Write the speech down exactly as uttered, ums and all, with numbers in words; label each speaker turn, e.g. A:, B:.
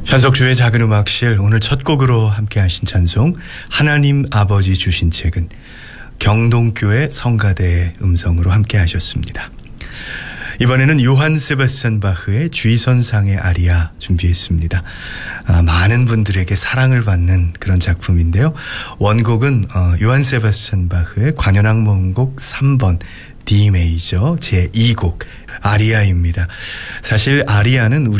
A: 현석주의 작은 음악실, 오늘 첫 곡으로 함께 하신 찬송 하나님 아버지 주신 책은 경동교회 성가대의 음성으로 함께 하셨습니다. 이번에는 요한 세바스찬 바흐의 G선상의 아리아 준비했습니다. 아, 많은 분들에게 사랑을 받는 그런 작품인데요. 원곡은 어, 요한 세바스찬 바흐의 관현악모음곡 삼 번 D 메이저 제이 곡 아리아입니다. 사실 아리아는 우리